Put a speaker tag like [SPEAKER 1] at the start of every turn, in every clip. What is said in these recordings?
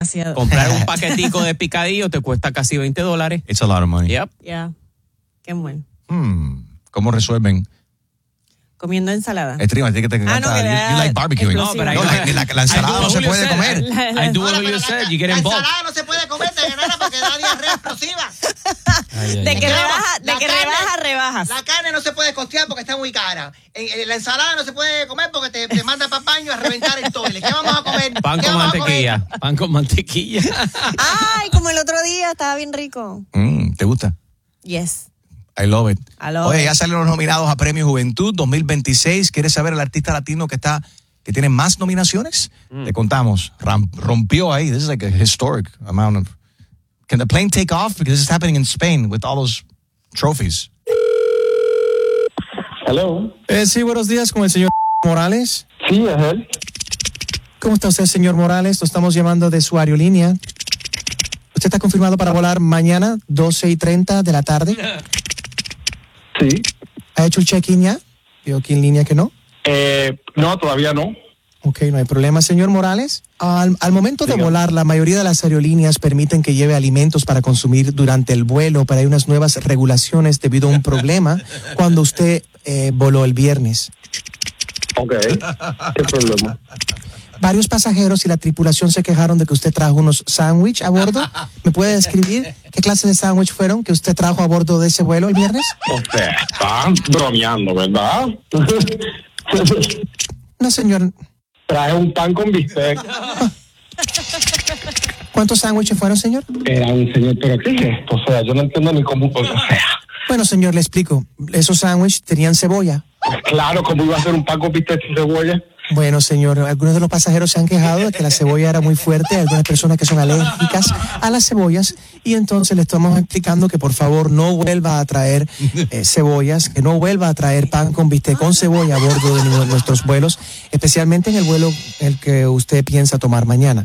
[SPEAKER 1] demasiado.
[SPEAKER 2] Comprar un paquetico de picadillo te cuesta casi $20.
[SPEAKER 3] It's a lot of money.
[SPEAKER 2] Yep.
[SPEAKER 1] Yeah. Qué bueno.
[SPEAKER 3] ¿Cómo resuelven?
[SPEAKER 1] Comiendo ensalada.
[SPEAKER 3] Estrima, que te encanta. You like barbecuing.
[SPEAKER 2] No, pero
[SPEAKER 3] la ensalada no se puede comer.
[SPEAKER 2] I do what you said. You get involved.
[SPEAKER 4] La ensalada no se puede comer de nada porque da diarrea explosiva.
[SPEAKER 1] De que rebajas.
[SPEAKER 4] La carne no se puede costear porque está muy cara. La ensalada no se puede comer porque te manda para baño a reventar el toile. ¿Qué vamos a comer?
[SPEAKER 2] Pan con mantequilla. Pan con mantequilla.
[SPEAKER 1] Ay, como el otro día, estaba bien rico.
[SPEAKER 3] ¿Te gusta?
[SPEAKER 1] Yes.
[SPEAKER 3] I love it.
[SPEAKER 1] Oye,
[SPEAKER 3] ya salieron los nominados a Premio Juventud 2026. ¿Quieres saber el artista latino que tiene más nominaciones? Te contamos. Rompió ahí. This is like a historic amount of... Can the plane take off? Because this is happening in Spain with all those trophies.
[SPEAKER 5] Hello.
[SPEAKER 6] Sí, buenos días con el señor Morales.
[SPEAKER 5] Sí, es él.
[SPEAKER 6] ¿Cómo está usted, señor Morales? Lo estamos llamando de su aerolínea. ¿Usted está confirmado para volar mañana, 12:30 de la tarde?
[SPEAKER 5] Sí.
[SPEAKER 6] ¿Ha hecho el check-in ya? Veo aquí en línea que no.
[SPEAKER 5] No, todavía no.
[SPEAKER 6] Ok, no hay problema. Señor Morales, al momento de volar, la mayoría de las aerolíneas permiten que lleve alimentos para consumir durante el vuelo, pero hay unas nuevas regulaciones debido a un problema cuando usted voló el viernes.
[SPEAKER 5] Ok, ¿qué problema?
[SPEAKER 6] Varios pasajeros y la tripulación se quejaron de que usted trajo unos sándwiches a bordo. ¿Me puede describir qué clase de sándwich fueron que usted trajo a bordo de ese vuelo el viernes?
[SPEAKER 5] O sea, están bromeando, ¿verdad?
[SPEAKER 6] No, señor.
[SPEAKER 5] Traje un pan con bistec.
[SPEAKER 6] ¿Cuántos sándwiches fueron, señor?
[SPEAKER 5] Era un señor, pero ¿qué es esto? O sea, yo no entiendo ni cómo, o sea.
[SPEAKER 6] Bueno, señor, le explico. Esos sándwiches tenían cebolla.
[SPEAKER 5] Pues claro, ¿cómo iba a ser un pan con bistec sin cebolla?
[SPEAKER 6] Bueno, señor, algunos de los pasajeros se han quejado de que la cebolla era muy fuerte. Hay algunas personas que son alérgicas a las cebollas y entonces le estamos explicando que por favor no vuelva a traer cebollas, que no vuelva a traer pan con bistec con cebolla a bordo de nuestros vuelos, especialmente en el vuelo el que usted piensa tomar mañana.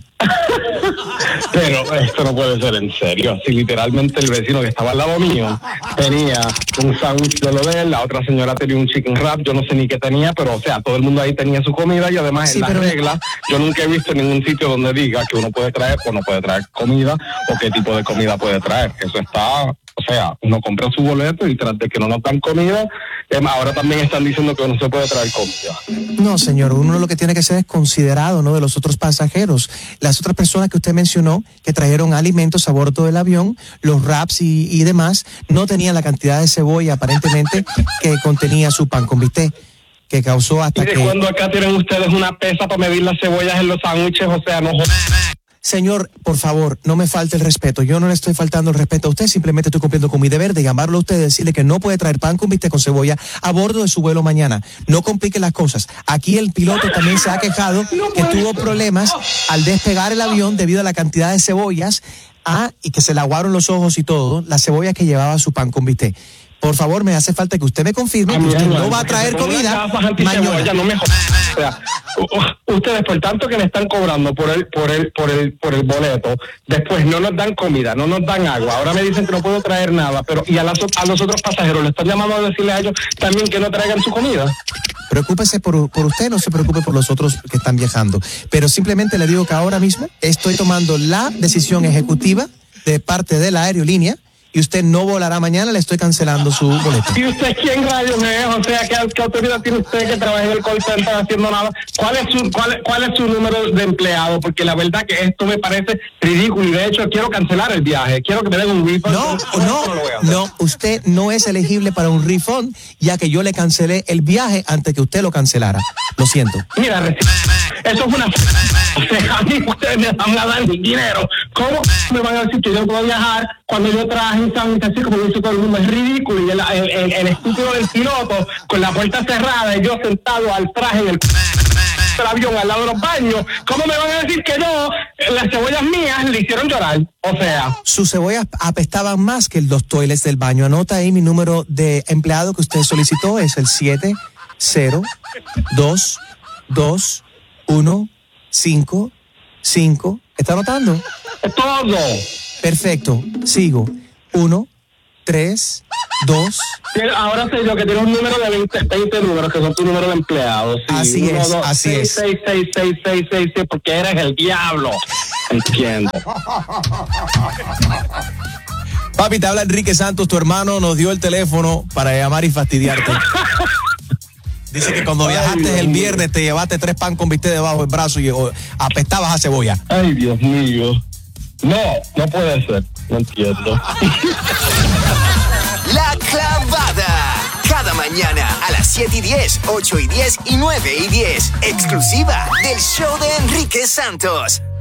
[SPEAKER 5] Pero esto no puede ser en serio. Si literalmente el vecino que estaba al lado mío tenía un sándwich de lo de él, la otra señora tenía un chicken wrap, yo no sé ni qué tenía, pero o sea, todo el mundo ahí tenía su comida y además sí, en las reglas, yo nunca he visto en ningún sitio donde diga que uno puede traer o no puede traer comida o qué tipo de comida puede traer. Eso está, o sea, uno compra su boleto y tras de que no nos dan comida, ahora también están diciendo que no se puede traer comida.
[SPEAKER 6] No, señor, uno lo que tiene que ser es considerado, ¿no?, de los otros pasajeros. Las otras personas que usted mencionó que trajeron alimentos a bordo del avión, los wraps y demás, no tenían la cantidad de cebolla aparentemente que contenía su pan con bistec, que causó hasta que...
[SPEAKER 5] cuando acá tienen ustedes una pesa para medir las cebollas en los sándwiches, o sea, no...
[SPEAKER 6] Señor, por favor, no me falte el respeto. Yo no le estoy faltando el respeto a usted, simplemente estoy cumpliendo con mi deber de llamarlo a usted y decirle que no puede traer pan con bistec con cebolla a bordo de su vuelo mañana. No complique las cosas. Aquí el piloto también se ha quejado que tuvo problemas al despegar el avión debido a la cantidad de cebollas y que se le aguaron los ojos y todo, la cebolla que llevaba su pan con bistec. Por favor, me hace falta que usted me confirme que usted no va a traer comida mañana.
[SPEAKER 5] No me jodas. O sea, ustedes por tanto que le están cobrando por el boleto, después no nos dan comida, no nos dan agua. Ahora me dicen que no puedo traer nada, pero y a los otros pasajeros le están llamando a decirles a ellos también que no traigan su comida.
[SPEAKER 6] Preocúpese por usted, no se preocupe por los otros que están viajando. Pero simplemente le digo que ahora mismo estoy tomando la decisión ejecutiva de parte de la aerolínea y usted no volará mañana, le estoy cancelando su boleto.
[SPEAKER 5] ¿Y usted quién rayos es? O sea, ¿qué autoridad tiene usted que trabaja en el call center haciendo nada? ¿Cuál es su número de empleado? Porque la verdad que esto me parece ridículo y de hecho quiero cancelar el viaje. Quiero que me den un refund.
[SPEAKER 6] No, usted no es elegible para un refund, ya que yo le cancelé el viaje antes que usted lo cancelara. Lo siento.
[SPEAKER 5] Mira, eso es una... O sea, a mí ustedes me van a dar dinero. ¿Cómo me van a decir que yo puedo viajar cuando yo traje un sándwich así como dice todo el mundo? Es ridículo. Y el estúpido del piloto con la puerta cerrada y yo sentado al traje en el avión al lado de los baños. ¿Cómo me van a decir que no? Las cebollas mías le hicieron llorar. O sea...
[SPEAKER 6] Sus cebollas apestaban más que los toiles del baño. Anota ahí mi número de empleado que usted solicitó. Es el 7022155. ¿Está anotando?
[SPEAKER 5] Todo.
[SPEAKER 6] Perfecto. Sigo. 1, 3, 2.
[SPEAKER 5] Ahora sé yo que tiene un número de 20 números que son tu número de empleados. Sí,
[SPEAKER 6] así
[SPEAKER 5] 1,
[SPEAKER 6] es,
[SPEAKER 5] 2,
[SPEAKER 6] así
[SPEAKER 5] 6,
[SPEAKER 6] es.
[SPEAKER 5] 6, porque eres el diablo. Entiendo.
[SPEAKER 6] Papi, te habla Enrique Santos, tu hermano nos dio el teléfono para llamar y fastidiarte. Dice que cuando viajaste el viernes te llevaste 3 pan con bistec debajo del brazo y apestabas a cebolla.
[SPEAKER 5] Ay, Dios mío. No puede ser. No entiendo.
[SPEAKER 7] La Clavada. Cada mañana a las 7:10, 8:10 y 9:10. Exclusiva del show de Enrique Santos.